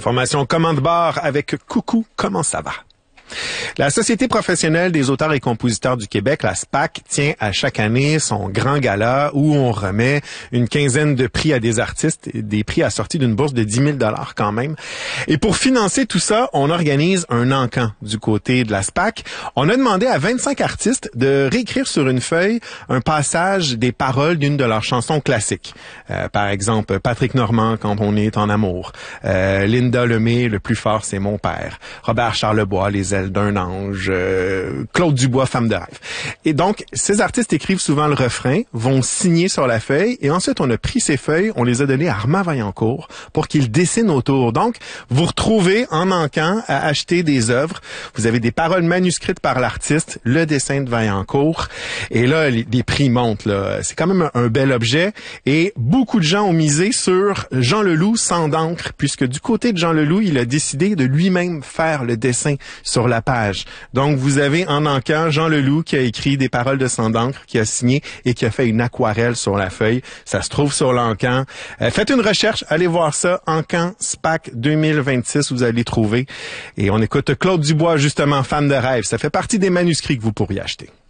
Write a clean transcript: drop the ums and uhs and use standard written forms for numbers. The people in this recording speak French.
Information commande-barre avec Coucou, comment ça va? La Société professionnelle des auteurs et compositeurs du Québec, la SPAC, tient à chaque année son grand gala où on remet une quinzaine de prix à des artistes, des prix assortis d'une bourse de 10 000 $ quand même. Et pour financer tout ça, on organise un encan du côté de la SPAC. On a demandé à 25 artistes de réécrire sur une feuille un passage des paroles d'une de leurs chansons classiques. Par exemple, Patrick Normand, Quand on est en amour. Linda Lemay, Le plus fort, c'est mon père. Robert Charlebois, Les ailes d'un ange, Claude Dubois, Femme de rêve. Et donc, ces artistes écrivent souvent le refrain, vont signer sur la feuille, et ensuite on a pris ces feuilles, on les a données à Armand Vaillancourt pour qu'il dessine autour. Donc, vous retrouvez en encan à acheter des œuvres. Vous avez des paroles manuscrites par l'artiste, le dessin de Vaillancourt, et là, les prix montent. Là. C'est quand même un bel objet, et beaucoup de gens ont misé sur Jean Leloup sans d'encre, puisque du côté de Jean Leloup, il a décidé de lui-même faire le dessin sur la page. Donc, vous avez en encan Jean Leloup qui a écrit des paroles de sang d'encre, qui a signé et qui a fait une aquarelle sur la feuille. Ça se trouve sur l'encan. Faites une recherche, allez voir ça. Encan SPAC 2026, vous allez trouver. Et on écoute Claude Dubois, justement, Femme de rêve. Ça fait partie des manuscrits que vous pourriez acheter.